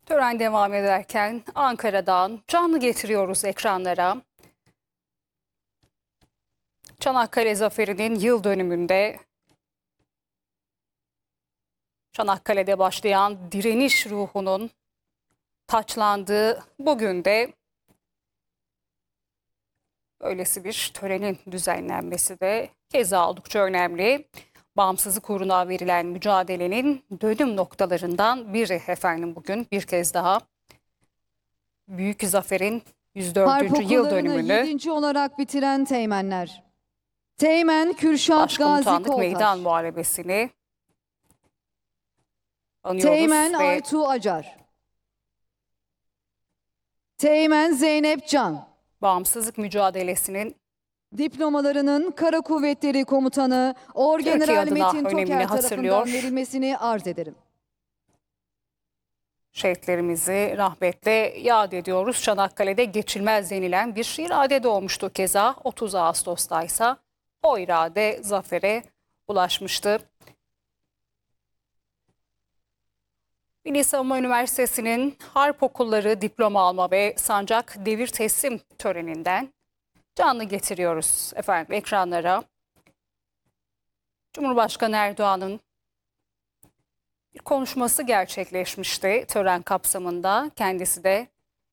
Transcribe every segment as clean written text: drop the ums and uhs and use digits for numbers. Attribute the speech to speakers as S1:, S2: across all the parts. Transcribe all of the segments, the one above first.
S1: Tören devam ederken Ankara'dan canlı getiriyoruz ekranlara. Çanakkale Zaferi'nin yıl dönümünde Çanakkale'de başlayan direniş ruhunun taçlandığı bugün de böylesi bir törenin düzenlenmesi de keza oldukça önemli. Bağımsızlık uğruna verilen mücadelenin dönüm noktalarından biri efendim bugün bir kez daha. Büyük Zafer'in 104.
S2: Harp
S1: yıl
S2: okullarını
S1: dönümünü
S2: 7. olarak bitiren Teğmenler. Teğmen Kürşat Gazi
S1: Başkomutanlık Meydan
S2: Koltaş.
S1: Muharebesi'ni anıyoruz
S2: Teğmen
S1: ve
S2: Aytu Acar. Teğmen Zeynep Can.
S1: bağımsızlık mücadelesinin
S2: Diplomalarının Kara Kuvvetleri Komutanı
S1: Türkiye
S2: Orgeneral
S1: adına
S2: Metin
S1: önemini
S2: Toker tarafından
S1: hatırlıyor.
S2: verilmesini arz ederim.
S1: Şehitlerimizi rahmetle yad ediyoruz. Çanakkale'de geçilmez denilen bir irade doğmuştu keza. 30 Ağustos'ta ise o irade zafere ulaşmıştı. Milli Savunma Üniversitesi'nin Harp Okulları diploma alma ve sancak devir teslim töreninden canlı getiriyoruz efendim ekranlara. Cumhurbaşkanı Erdoğan'ın bir konuşması gerçekleşmişti tören kapsamında. Kendisi de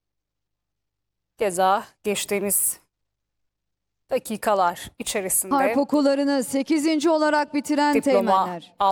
S1: keza geçtiğimiz dakikalar içerisinde
S2: Harp okullarını 8. olarak bitiren
S1: diploma
S2: Teğmenler.
S1: aldı.